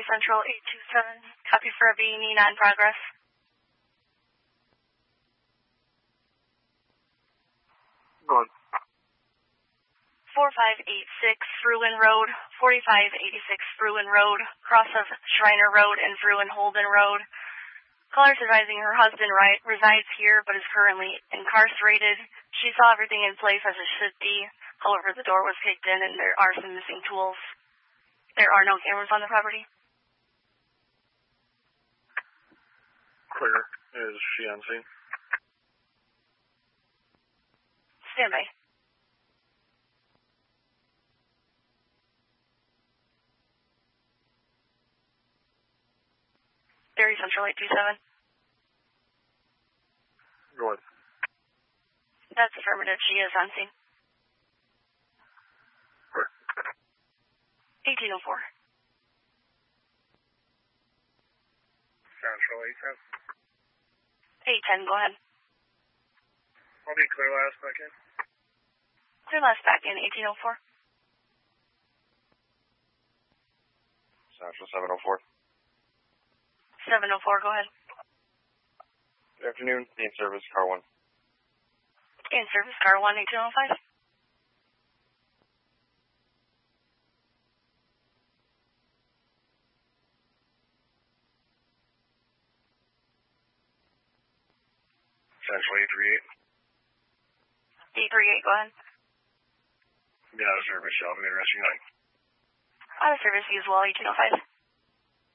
Central 827. Copy for a B&E non-progress. Go on. 4586 Fruin Road, 4586 Fruin Road, cross of Shriner Road and Fruin Holden Road. Caller's advising her husband resides here but is currently incarcerated. She saw everything in place as it should be. However, the door was kicked in and there are some missing tools. There are no cameras on the property. Clear. Is she on scene? Stand by. Berry Central 827. Go on. That's affirmative. She is on scene. 1804. Central 810, 810. go ahead. I'll be clear last back in. Clear last back in 1804. Central 704. 704, go ahead. Good afternoon. In service, car 1. In service, car 1, 1805. Central 838. 838, go ahead. Be out of service, shall be interesting night. Out of service, use wall 1805.